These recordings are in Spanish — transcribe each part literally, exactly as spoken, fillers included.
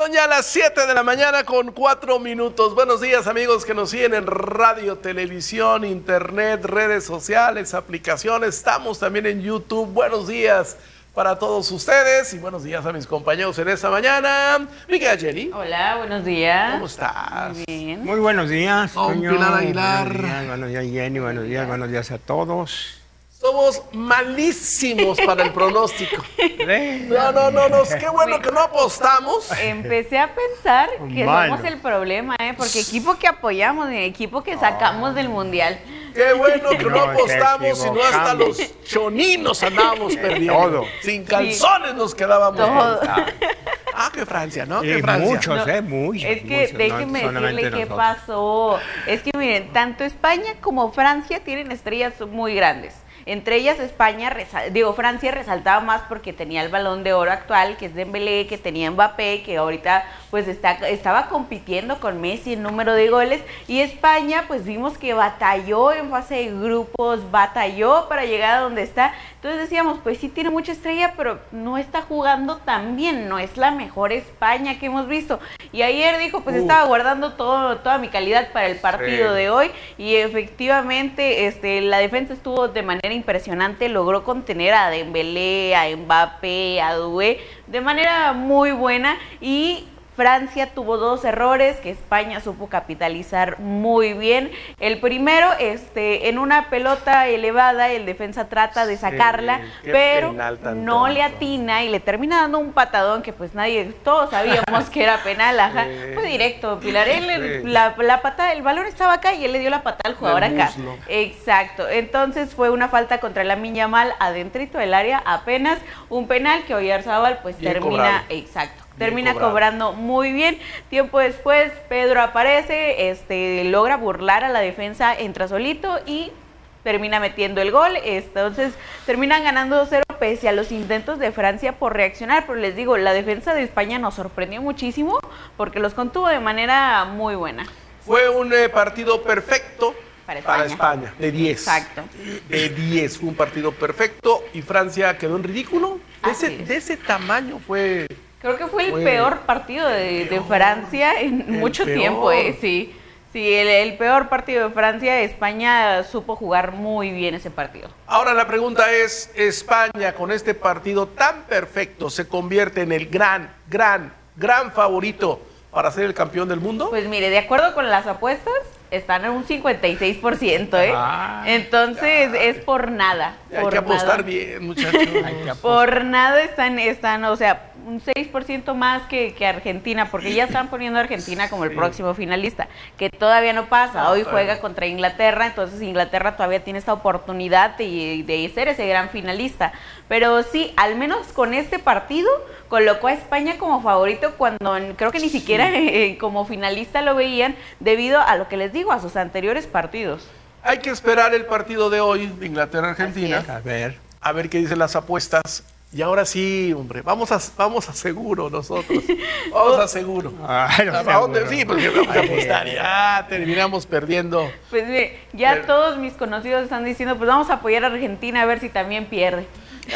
Son ya las siete de la mañana con cuatro minutos. Buenos días, amigos que nos siguen en radio, televisión, internet, redes sociales, aplicaciones. Estamos también en YouTube. Buenos días para todos ustedes y buenos días a mis compañeros en esta mañana. Mi querida Jenny. Hola, buenos días. ¿Cómo estás? Muy bien. Muy buenos días, Oh, Toño. Pilar Aguilar. Buenos días, buenos días, Jenny. Buenos días, buenos días a todos. Somos malísimos para el pronóstico. No, no, no, no. Qué bueno que no apostamos. Empecé a pensar que Malo. somos el problema, ¿eh? Porque equipo que apoyamos y equipo que sacamos del mundial. Qué bueno que no, No, apostamos, te sino hasta equivocamos. los choninos andábamos perdiendo. Todo. Sin calzones nos quedábamos. Todo. Ah, ah, que Francia, ¿no? Y Que Francia. muchos, No, eh, muchos. Es que muchos, déjenme no solamente decirle qué nosotros. pasó. Es que miren, tanto España como Francia tienen estrellas muy grandes. Entre ellas España, resal- digo Francia resaltaba más porque tenía el Balón de Oro actual, que es Dembélé, que tenía Mbappé, que ahorita pues está, estaba compitiendo con Messi en número de goles, y España pues vimos que batalló en fase de grupos, batalló para llegar a donde está. Entonces decíamos, pues sí tiene mucha estrella, pero no está jugando tan bien, no es la mejor España que hemos visto. Y ayer dijo, pues Uh. estaba guardando todo, toda mi calidad para el partido Sí. de hoy, y efectivamente este, la defensa estuvo de manera impresionante, logró contener a Dembélé, a Mbappé, a Doué de manera muy buena, y Francia tuvo dos errores que España supo capitalizar muy bien. El primero, este, en una pelota elevada, el defensa trata de sacarla, qué pero penal tan no le tonto. atina y le termina dando un patadón que pues nadie, todos sabíamos que era penal, ajá. Sí. Fue directo, Pilar. Él, Sí. la, la patada, el balón estaba acá y él le dio la patada al jugador Del acá. muslo. Exacto. Entonces fue una falta contra Lamine Yamal adentrito del área, apenas un penal que Oyarzabal pues Bien termina, cobrado. exacto. Bien Termina cobrado. cobrando muy bien. Tiempo después, Pedro aparece, este, logra burlar a la defensa, entra solito y termina metiendo el gol. Entonces terminan ganando dos cero pese a los intentos de Francia por reaccionar. Pero les digo, la defensa de España nos sorprendió muchísimo porque los contuvo de manera muy buena. Fue un eh, partido perfecto Para para España. España, de diez. Exacto. De diez, fue un partido perfecto y Francia quedó en ridículo. De Así ese, es. de ese tamaño fue... Creo que fue el Fue peor partido de, de peor, Francia en el mucho peor. tiempo, ¿eh? Sí, sí, el, el peor partido de Francia. España supo jugar muy bien ese partido. Ahora la pregunta es, ¿España con este partido tan perfecto se convierte en el gran, gran, gran favorito para ser el campeón del mundo? Pues mire, de acuerdo con las apuestas, están en un cincuenta y seis por ciento, ¿eh? Ah, Entonces es por nada. Hay por que apostar nada. bien, muchachos. Hay que apostar. Por nada están, están, o sea, un seis por ciento más que, que Argentina, porque ya están poniendo a Argentina como el Sí. próximo finalista, que todavía no pasa. Hoy Ah, juega bueno. contra Inglaterra, entonces Inglaterra todavía tiene esta oportunidad de, de ser ese gran finalista. Pero sí, al menos con este partido, colocó a España como favorito cuando n- creo que ni siquiera eh, como finalista lo veían, debido a lo que les digo, a sus anteriores partidos. Hay que esperar el partido de hoy, de Inglaterra-Argentina, Así A ver. a ver qué dicen las apuestas. Y ahora sí, hombre, vamos a, vamos a seguro nosotros. Vamos a seguro. Ay, no ¿A sé, dónde? bueno. Sí, porque vamos a Ay, apostar. Ya terminamos perdiendo. Pues mire, ya Pero- todos mis conocidos están diciendo, pues vamos a apoyar a Argentina a ver si también pierde.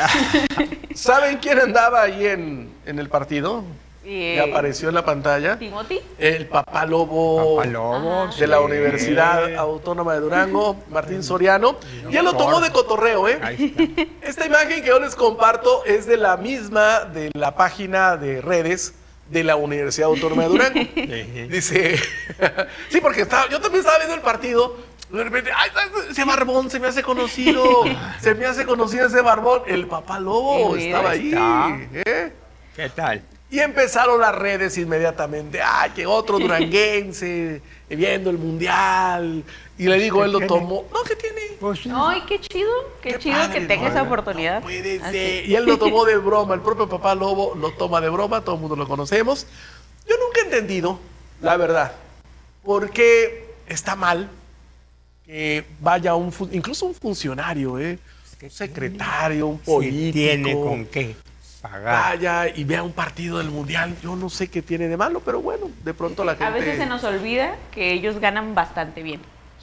¿Saben quién andaba ahí en, en el partido? Y, Que apareció en la pantalla. Timothy. El papá lobo Papá Lobo, de la sí. Universidad Autónoma de Durango, Martín Soriano. Y él lo tomó de cotorreo, ¿eh? Ahí está. Esta imagen que yo les comparto es de la misma de la página de redes de la Universidad Autónoma de Durango. Sí. Dice, sí, porque estaba, yo también estaba viendo el partido, de repente, ay, ese barbón se me hace conocido, se me hace conocido ese barbón, el papá lobo Sí, estaba ahí ahí, está. ¿eh? ¿Qué tal? Y empezaron las redes inmediatamente, ay, que otro duranguense viendo el mundial, y le digo, ¿Qué él lo tiene? tomó, no, ¿qué tiene? Pues sí. Ay, qué chido, qué, Qué chido padre, que tenga ¿no? esa oportunidad. No puede Así. ser. Y él lo tomó de broma, el propio papá lobo lo toma de broma, todo el mundo lo conocemos. Yo nunca he entendido, la verdad, por qué está mal que vaya un, fun- incluso un funcionario, ¿eh? un secretario, un político, Si tiene con qué pagar. vaya y vea un partido del mundial. Yo no sé qué tiene de malo, pero bueno, de pronto la gente... A veces se nos olvida que ellos ganan bastante bien.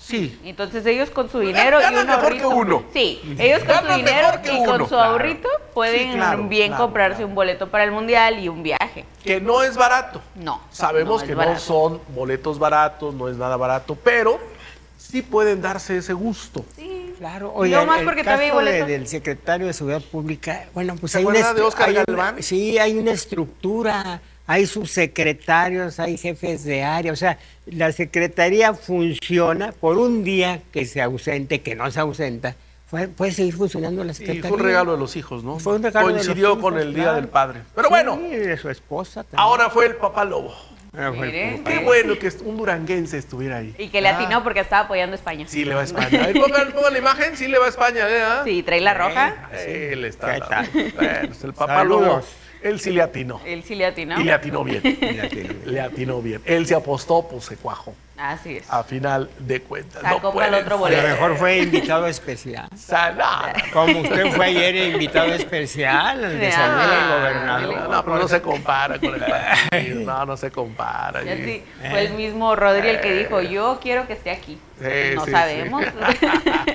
Sí. Entonces ellos con su dinero y Ganan un mejor ahorrito. que uno. Sí, ellos con Ganan su dinero mejor que y uno, con su claro. ahorrito pueden Sí, claro, bien claro, comprarse claro. un boleto para el mundial y un viaje. Que no es barato. No. Sabemos no es que barato. no son boletos baratos, no es nada barato, pero sí pueden darse ese gusto. Sí. Claro, Y oiga, no más el porque todavía hay caso de- boletos. del secretario de Seguridad Pública, bueno, pues ¿Se hay una, acuerda de estru- Óscar hay una- Galván? sí, hay una estructura, hay subsecretarios, hay jefes de área, o sea, la secretaría funciona por un día que se ausente, que no se ausenta, puede, puede seguir funcionando la Y secretaría. fue un regalo de los hijos, ¿no? Fue un regalo de los Coincidió hijos, con el Día claro. del Padre. Pero Sí, bueno, y de su esposa también. ahora fue el papá lobo. Ahora fue el Mire, papá. Qué bueno que un duranguense estuviera ahí. Y que le atinó porque estaba apoyando a España. Sí, le va a España. Ahí pongan, pongan la imagen, sí le va a España, ¿eh? ¿Ah? Sí, trae la roja. Él está. ¿Qué tal? Bueno, es el papá Saludos. lobo. Él sí le atinó. Él sí le atinó. Y le atinó bien. Mira, tiene- Le atinó bien. Él se apostó, pues se cuajó. Así es. A final de cuentas. Sacó para el puede otro A boleto. lo mejor fue invitado especial. ser. No, Como usted fue ayer invitado especial al desayuno del Ah, gobernador. no, pero no se compara con el partido. No, no se compara. Y así, fue el mismo Rodri el que dijo, yo quiero que esté aquí. Sí, no sí, sabemos. sí.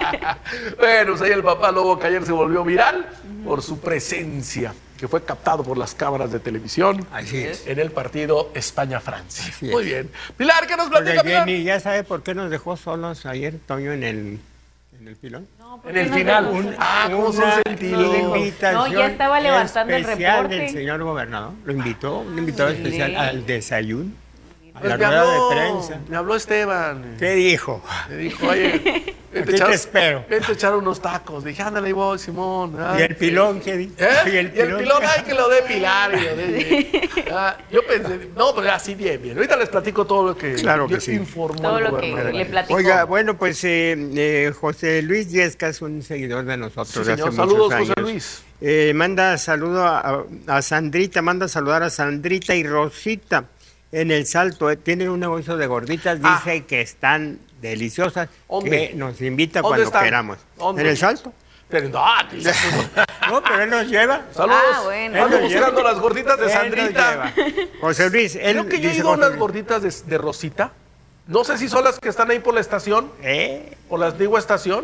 Bueno, pues ahí el papá lobo que ayer se volvió viral por su presencia, que fue captado por las cámaras de televisión Así es. en el partido España-Francia. Así es. Muy bien. Pilar, ¿qué nos Oiga, platica, Pilar? Jenny, ¿ya sabe por qué nos dejó solos ayer Toño en el, en el pilón? No, ¿por En qué el no final. dejó? Un- ah, cómo son Una sentidos. invitación No, ya estaba levantando el especial reporte. del señor gobernador. Lo invitó, un invitado mire. especial al desayuno, a Pues la me rueda habló, de prensa. me habló Esteban. ¿Qué dijo? Me dijo, oye, vente, Aquí te espero. vente a echar unos tacos. Dije, ándale, ahí voy, Simón. Ah. ¿Y el pilón qué dijo? ¿Eh? ¿Y Y el pilón, ay, que lo dé Pilar. Y lo dé. Ah, yo pensé, no, pero así bien, bien. Ahorita les platico todo lo que, Claro que yo sí. informó Todo el lo que gobernador. le platicó. Oiga, bueno, pues eh, eh, José Luis Yesca es un seguidor de nosotros Sí, de señor. hace Saludos, muchos José años. Luis. Eh, manda saludo a, a Sandrita, manda a saludar a Sandrita y Rosita en el Salto. Eh, tienen un negocio de gorditas, Ah. dice que están deliciosas, ¿Dónde? que nos invita ¿Dónde cuando están? queramos. ¿Dónde? En el Salto. Pero, ah, te- No, pero él nos lleva. Saludos. Ah, bueno. Ando Él nos buscando lleva. las gorditas de Él nos Sandrita. lleva. José Luis, él Creo que yo he dice ido a José unas Luis, gorditas de, de Rosita. No sé si son las que están ahí por la estación, ¿eh? por la antigua estación.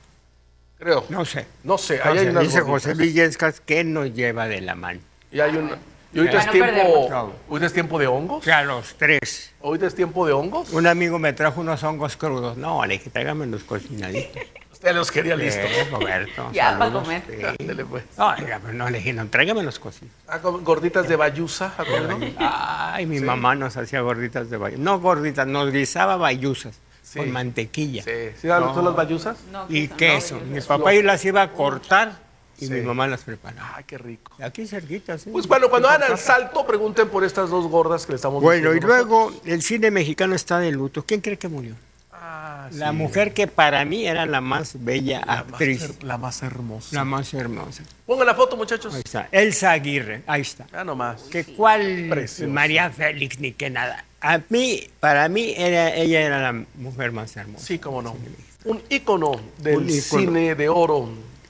Creo. No sé. No sé, ahí hay José- unas dice gorditas. José Luis Yescas que nos lleva de la mano. Y hay una. Y ahorita Para es no tiempo. perdernos. ¿Ahorita es tiempo de hongos? Que a los tres. ¿Ahorita es tiempo de hongos? Un amigo me trajo unos hongos crudos. No, le dije, tráigame los cocinaditos. Usted los quería listos. Eh, Roberto, Ya, para saludos. comer. Sí. Ándele, pues. No, oiga, pero no, le dije, no, tráigame los cocidos. Ah, con gorditas de bayusa, ¿acuerdo? Ay, mi mamá nos hacía gorditas de bayusas. No gorditas, nos guisaba bayusas Sí. con mantequilla. Sí. ¿Sí dan No. son las bayusas? No, Y no, queso. no, Mi no. papá y las iba a cortar y Sí. mi mamá las preparaba. Ay, qué rico. Aquí cerquita, sí. Pues bueno, cuando hagan al salto, pregunten por estas dos gordas que le estamos Bueno, y diciendo luego el cine mexicano está de luto. ¿Quién cree que murió? nosotros. Ah, La sí. mujer que para mí era la más bella La más actriz. her- la más hermosa. La más hermosa. Pongan la foto, muchachos. Ahí está. Elsa Aguirre, ahí está. Ya nomás. Que cuál Preciosa. María Félix ni que nada. A mí, para mí, era, ella era la mujer más hermosa. Sí, cómo no. Un ícono del Un ícono. cine de oro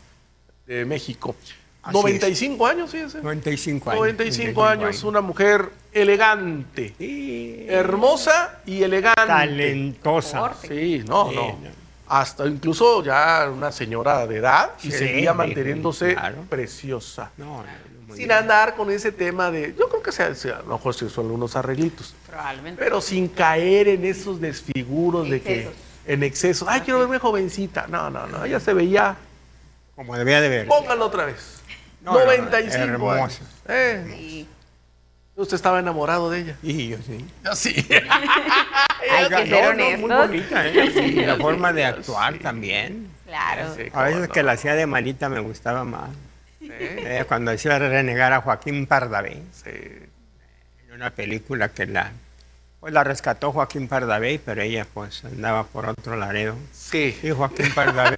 de México. Así noventa y cinco años, fíjense. noventa y cinco años. noventa y cinco años, una mujer elegante, Sí, hermosa y elegante. talentosa. Fuerte. Sí, no, Sí, no. no. Hasta incluso ya una señora de edad y Sí, seguía sí, manteniéndose claro. preciosa. No, no, muy Sin bien. andar con ese tema de, yo creo que sea, sea- a lo mejor sí son unos arreglitos, Probablemente. pero sin caer en esos desfiguros de que, Excesos. en exceso, ay, quiero verme jovencita. No, no, no, ella se veía, Como debía de ver. pónganlo otra vez. No, no, no, noventa y cinco hermosa. años. Eh, Sí. usted estaba enamorado de ella. Y yo sí. Yo sí. Hay Oiga, que ser no, no, muy honestos. bonita, ¿eh? Sí, la forma de actuar también. Claro. Sí, A veces cómo que no. la hacía de malita me gustaba más. Sí, Eh, cuando hacía renegar a Joaquín Pardavé sí. en una película que la pues la rescató Joaquín Pardavé, pero ella pues andaba por otro Laredo. Sí. Sí, Joaquín Pardavé.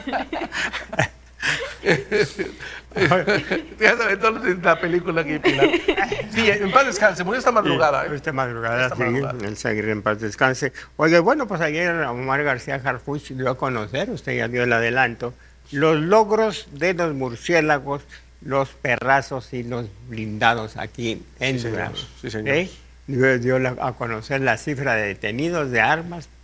Ya sabes, entonces la película que Pilar. Sí, en paz descanse, murió esta madrugada. Sí, ¿eh? esta madrugada, Esta sí, madrugada. el seguir en paz descanse. Oye, bueno, pues ayer Omar García Harfuch dio a conocer, usted ya dio el adelanto, los logros de los murciélagos, los perrazos y los blindados aquí en Sí, señor. Durango. Sí, señor. ¿Eh? Dio, dio la- a conocer la cifra de detenidos de armas,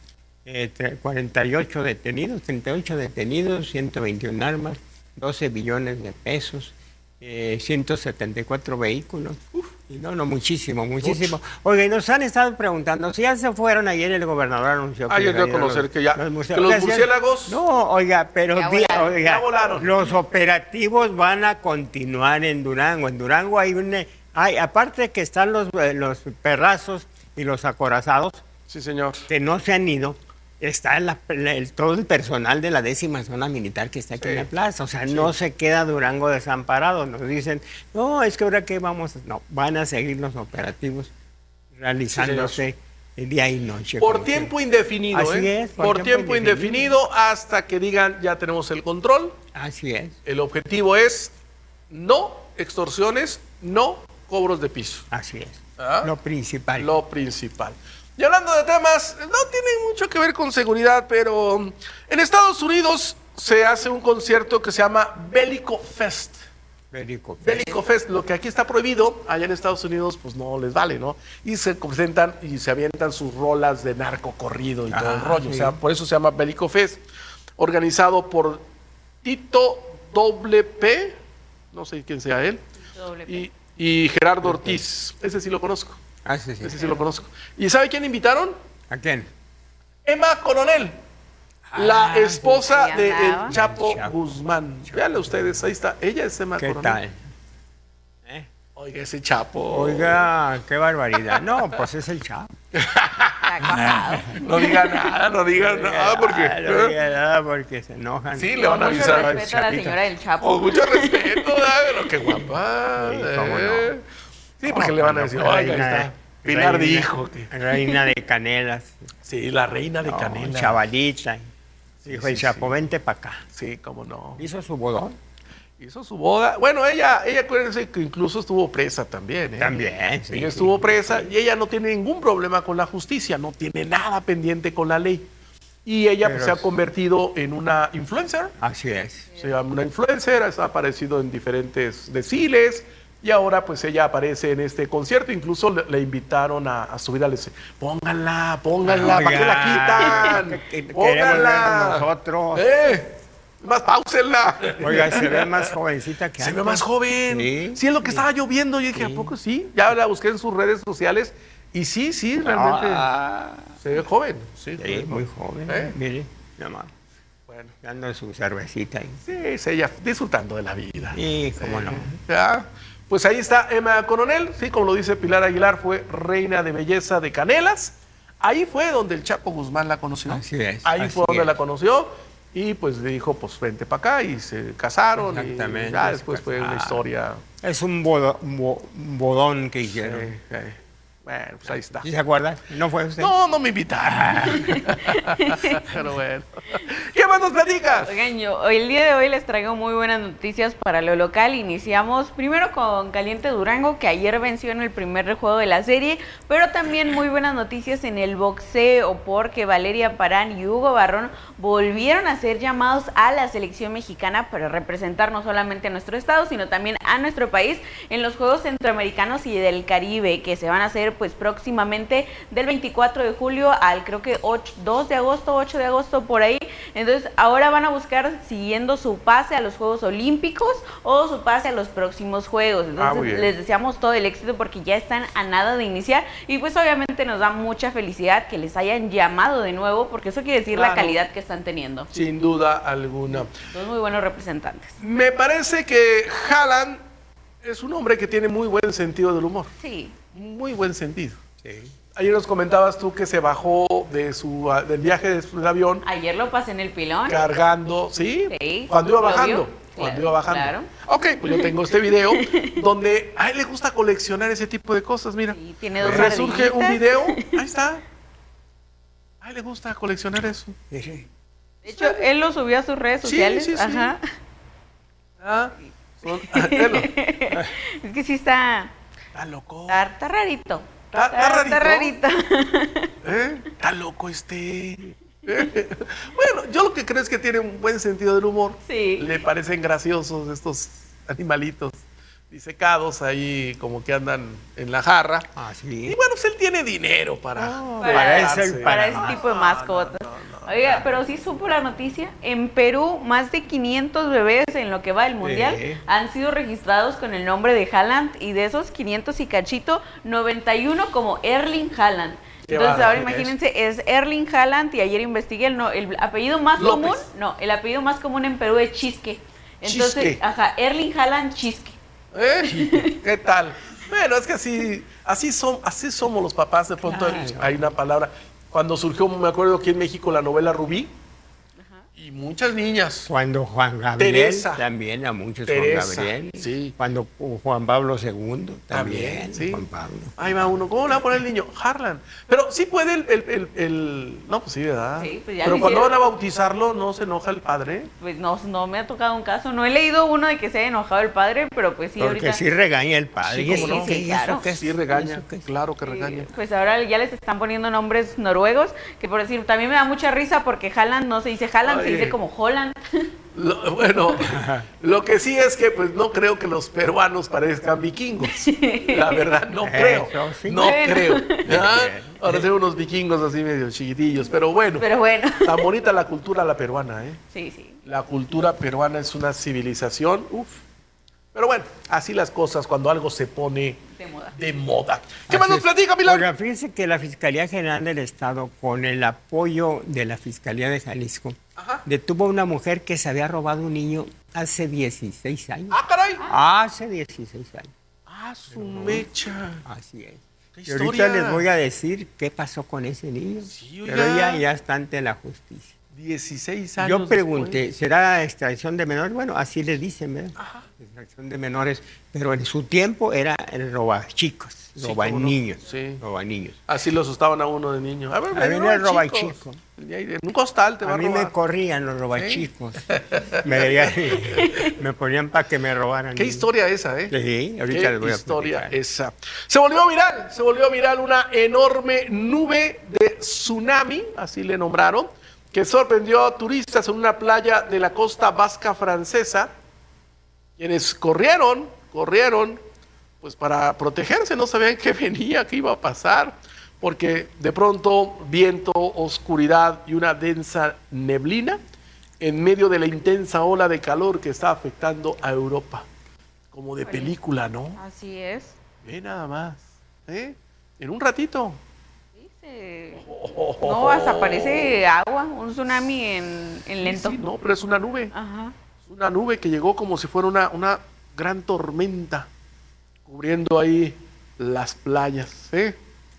eh, cuarenta y ocho detenidos, treinta y ocho detenidos, ciento veintiuna armas, doce billones de pesos, eh, ciento setenta y cuatro vehículos. Uf, y no, no, muchísimo, muchísimo. Oiga, y nos han estado preguntando, si ya se fueron, ayer el gobernador anunció que... Ah, yo quiero conocer los, que ya... Los murciélagos, que los murciélagos... No, oiga, pero... Ya día, volaron, oiga, ya volaron. Los operativos van a continuar en Durango. En Durango hay un... Hay, aparte que están los, los perrazos y los acorazados... Sí, señor. Que no se han ido... Está la, el, todo el personal de la décima zona militar que está aquí sí. en la plaza. O sea, sí. no se queda Durango desamparado. Nos dicen, no, es que ahora que vamos... No, van a seguir los operativos realizándose sí, día y noche. Por tiempo que... indefinido, Así ¿eh? es. Por, por tiempo, tiempo indefinido. indefinido hasta que digan, ya tenemos el control. Así es. El objetivo es no extorsiones, no cobros de piso. Así es. ¿Ah? Lo principal. Lo principal. Y hablando de temas, no tiene mucho que ver con seguridad, pero en Estados Unidos se hace un concierto que se llama Bélico Fest. Bélico Fest. Bélico Fest, lo que aquí está prohibido, allá en Estados Unidos pues no les vale, ¿no? Y se presentan y se avientan sus rolas de narco corrido y ah, todo el rollo, sí. O sea, por eso se llama Bélico Fest, organizado por Tito W P, no sé quién sea él, y, y Gerardo Ortiz, ese sí lo conozco. Ah, sí, sí. Ese sí lo conozco. ¿Y sabe quién invitaron? ¿A quién? Emma Coronel, ah, la esposa sí, de el Chapo, Chapo Guzmán. Chapo. Véanle ustedes, ahí está. Ella es Emma ¿Qué Coronel. ¿Qué tal? ¿Eh? Oiga, ese Chapo. Oiga, qué barbaridad. No, pues es el Chapo. No diga nada, no diga no nada, porque... No diga nada porque se enojan. Sí, le van a avisar. Mucho respeto a la señora del Chapo. Oh, mucho respeto, pero qué guapa. Sí, cómo eh. no. Sí, porque oh, le van a decir, oiga, ahí está. Pilar reina, dijo que... Reina de Canelas. Sí, la reina de no, Canelas. Chavalita. Sí, dijo sí, el Chapo, sí. vente para acá. Sí, cómo no. Hizo su bodón. Hizo su boda. Bueno, ella, ella acuérdense que incluso estuvo presa también. ¿eh? También, sí. Ella estuvo sí, presa sí. y ella no tiene ningún problema con la justicia, no tiene nada pendiente con la ley. Y ella pues, se ha convertido en una influencer. Así es. Se llama una influencer, ha aparecido en diferentes desfiles. Y ahora pues ella aparece en este concierto, incluso le, le invitaron a, a subir al escenario. Pónganla, pónganla, ¿para qué la quitan? Que, que, pónganla. Nosotros. ¡Eh! Más páusenla. Oiga, se ve más jovencita que Se antes. ve más joven. Sí, sí es lo que sí. Estaba yo viendo. Y dije, sí. ¿a poco sí? Ya la busqué en sus redes sociales. Y sí, sí, realmente ah. se ve joven. Sí, sí muy, muy joven. ¿Eh? Mire, nada más. Bueno, dando su cervecita ahí. Sí, es ella disfrutando de la vida. Sí, cómo sí. no. Ya. Pues ahí está Emma Coronel, sí, como lo dice Pilar Aguilar, fue reina de belleza de Canelas. Ahí fue donde el Chapo Guzmán la conoció. Así es. Ahí así fue donde es. la conoció y pues le dijo, pues vente para acá y se casaron. Exactamente. Y ya después fue una historia. Es un, bodo, un, bo, un bodón que hicieron. Sí, sí. Bueno, pues ahí está. ¿Y se acuerda? ¿No fue usted? No, no me invitaron. Pero bueno. ¿Qué más nos platicas? Oigan, yo, hoy, el día de hoy les traigo muy buenas noticias para lo local. Iniciamos primero con Caliente Durango, que ayer venció en el primer juego de la serie, pero también muy buenas noticias en el boxeo, porque Valeria Parán y Hugo Barrón volvieron a ser llamados a la selección mexicana para representar no solamente a nuestro estado, sino también a nuestro país en los Juegos Centroamericanos y del Caribe, que se van a hacer pues próximamente del veinticuatro de julio al creo que ocho, dos de agosto, ocho de agosto por ahí. Entonces ahora van a buscar siguiendo su pase a los Juegos Olímpicos o su pase a los próximos Juegos. Entonces ah, les deseamos todo el éxito porque ya están a nada de iniciar y pues obviamente nos da mucha felicidad que les hayan llamado de nuevo porque eso quiere decir claro. la calidad que están teniendo. Sin duda alguna. Dos muy buenos representantes. Me parece que Haaland es un hombre que tiene muy buen sentido del humor. Sí. Muy buen sentido. Sí. Ayer nos comentabas tú que se bajó de su del viaje de su avión. Ayer lo pasé en el pilón. Cargando, ¿sí? Sí. Cuando iba bajando. Cuando claro, iba bajando. Claro. Ok, pues yo tengo este video donde a él le gusta coleccionar ese tipo de cosas, mira. Sí, tiene dos resurge ardillitas. un video, ahí está. A él le gusta coleccionar eso. Sí, sí. De hecho, él lo subió a sus redes sociales. Sí, sí, sí. Ajá. Ah, son, es que sí está... Está loco. Está, está rarito. Está, está, está rarito. rarito. ¿Eh? Está loco este. Bueno, yo lo que creo es que tiene un buen sentido del humor. Sí. Le parecen graciosos estos animalitos disecados ahí como que andan en la jarra. Ah, sí. Y bueno, pues él tiene dinero para... Oh, para, para, ese, para, para ese tipo de mascotas. No, no, no. Oiga, pero sí supo la noticia. En Perú, más de quinientos bebés en lo que va del mundial Sí. han sido registrados con el nombre de Haaland. Y de esos quinientos y cachito, noventa y uno como Erling Haaland. Qué Entonces, ahora bárbaro, imagínense, es Erling Haaland. Y ayer investigué el, no, el apellido más López. común. No, el apellido más común en Perú es Chisque. Entonces, Chisque. ajá, Erling Haaland Chisque. ¿Eh? ¿Qué tal? Bueno, es que así, así, son, así somos los papás. De pronto Claro. hay una palabra. Cuando surgió, me acuerdo aquí en México, la novela Rubí, y muchas niñas. Cuando Juan Gabriel, Teresa. también a muchos Teresa, Juan Gabriel. sí. Cuando Juan Pablo segundo, También, también, sí. Juan Pablo. Ahí va uno. ¿Cómo le va a poner el niño? Harlan. Pero sí puede el... el, el, el- No, pues sí, ¿verdad? Sí, pues ya Pero lo cuando van hicieron. a bautizarlo, ¿no se enoja el padre? Pues no, no me ha tocado un caso. No he leído uno de que se haya enojado el padre, pero pues sí, Porque ahorita. sí regaña el padre. Sí, ¿Y eso cómo no? qué? Sí, ¿Y claro. eso qué es? Sí regaña, ¿Eso qué es? claro que Sí, regaña. pues ahora ya les están poniendo nombres noruegos, que por decir, también me da mucha risa porque Haaland no se dice Haaland, se Oye. dice como Holland. Lo- bueno, lo que sí es que pues no creo que los peruanos parezcan vikingos. La verdad, no creo. Eso sí. No Bueno. creo. ¿Ah? Ahora ser unos vikingos así medio chiquitillos. Pero bueno, Pero bueno, tan bonita la cultura la peruana, ¿eh? sí, sí. La cultura peruana es una civilización, uf. Pero bueno, así las cosas cuando algo se pone De moda. de moda. ¿Qué más Así nos es. platica, Milán? Oiga, fíjense que la Fiscalía General del Estado, con el apoyo de la Fiscalía de Jalisco, Ajá. detuvo a una mujer que se había robado un niño hace dieciséis años. Ah, caray. Hace dieciséis años. Ah, su mecha. Así es. ¿Qué Y ahorita historia? les voy a decir qué pasó con ese niño. Sí, oiga. Pero ya, ya está ante la justicia. dieciséis años. Yo pregunté, después. ¿será extracción de menores? Bueno, así les dicen, ¿verdad? Extracción de menores. Pero en su tiempo era el roba chicos, Sí, roba cómo no. niños. Sí. Roba niños. Así lo asustaban a uno de niño. A ver, A mí me roba chico. En un costal te va A a mí robar. me corrían los robachicos. Me, veían- me ponían para que me robaran. Qué historia esa, ¿eh? Sí, ahorita Qué les voy a historia platicar. esa. Se volvió viral, se volvió viral una enorme nube de tsunami, así le nombraron, que sorprendió a turistas en una playa de la costa vasca francesa, quienes corrieron, corrieron, pues para protegerse, no sabían qué venía, qué iba a pasar, porque de pronto viento, oscuridad y una densa neblina en medio de la intensa ola de calor que está afectando a Europa. Como de película, ¿no? Así es. Ve nada más, ¿eh? En un ratito. Dice, no, hasta parece agua, un tsunami en, en lento. Sí, no, pero es una nube. Ajá. Es una nube que llegó como si fuera una, una gran tormenta, cubriendo ahí las playas, ¿eh?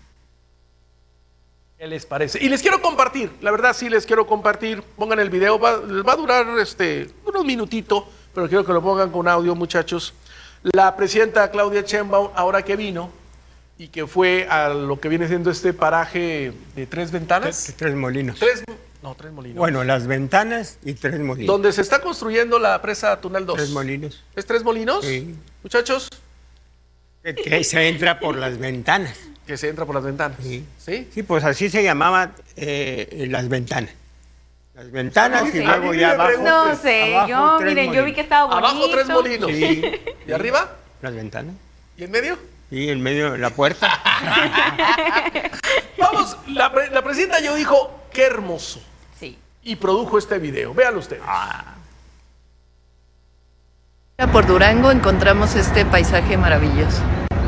¿Qué les parece? Y les quiero compartir, la verdad sí les quiero compartir. Pongan el video, va, les va a durar este, unos minutitos, pero quiero que lo pongan con audio, muchachos. La presidenta Claudia Sheinbaum, ahora que vino y que fue a lo que viene siendo este paraje de Tres Ventanas. Tres, tres molinos. Tres, no, Tres Molinos. Bueno, las ventanas y tres molinos. Donde se está construyendo la presa Tunal dos. Tres molinos. ¿Es Tres Molinos? Sí. Muchachos, Que, que se entra por las ventanas. que se entra por las ventanas. Sí. ¿Sí? Sí, pues así se llamaban eh, las ventanas. Las ventanas No y sé. luego A mí ya me abajo. preguntan. No sé, abajo yo, tres miren, yo molinos. vi que estaba bonito. Abajo Tres Molinos. Sí. ¿Y arriba? Las ventanas. ¿Y en medio? Y en medio de la puerta. Vamos, la, pre- la presidenta yo dijo, qué hermoso. Sí. Y produjo este video. Véanlo ustedes. Por Durango encontramos este paisaje maravilloso.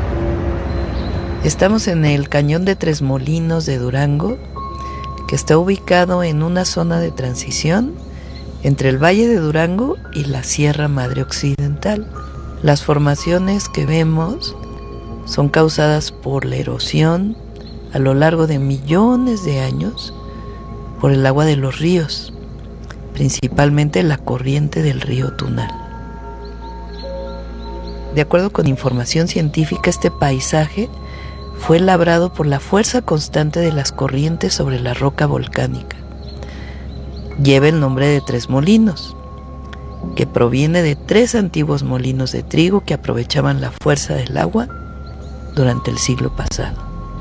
Estamos en el Cañón de Tres Molinos de Durango, que está ubicado en una zona de transición entre el Valle de Durango y la Sierra Madre Occidental. Las formaciones que vemos son causadas por la erosión a lo largo de millones de años por el agua de los ríos, principalmente la corriente del río Tunal. De acuerdo con información científica, este paisaje fue labrado por la fuerza constante de las corrientes sobre la roca volcánica. Lleva el nombre de Tres Molinos, que proviene de tres antiguos molinos de trigo que aprovechaban la fuerza del agua durante el siglo pasado.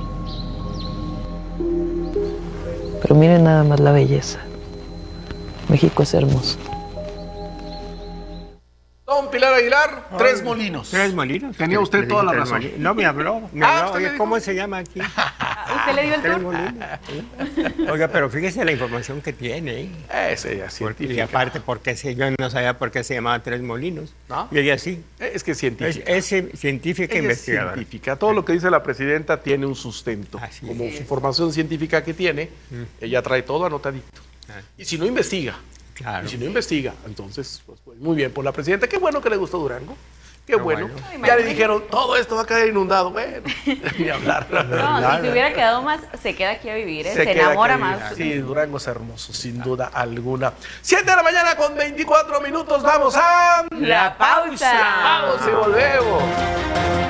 Pero miren nada más la belleza. México es hermoso. Don Pilar Aguilar, Tres Molinos. Tres molinos. Tenía usted Le toda dije la tres razón. molinos. No me habló. Me Ah, habló. usted Oye, le ¿cómo dijo. se llama aquí? ¿Usted le dio el Tres tour? Molinos. Oiga, pero fíjese la información que tiene. ¿eh? Ese ya es Porque, y científica. aparte, porque se, yo no sabía por qué se llamaba Tres Molinos. ¿No? Y ella sí. Es que es Es, científica. es científica e Ella es investigadora. científica. Todo lo que dice la presidenta tiene un sustento. Así Como es. su formación científica que tiene, ella trae todo anotadito. Ah. Y si no investiga, Claro. y si no investiga, entonces, pues, pues, muy bien por la presidenta. Qué bueno que le gustó Durango. Qué Qué bueno. bueno. Ay, Ya le madre. dijeron, todo esto va a caer inundado. Bueno, ni hablar. No, Claro. si se hubiera quedado más, se queda aquí a vivir, ¿eh? se, queda enamora que más. vivir. Sí, Durango es hermoso, sin duda alguna. siete de la mañana con veinticuatro minutos. Vamos a La pausa. Vamos y volvemos.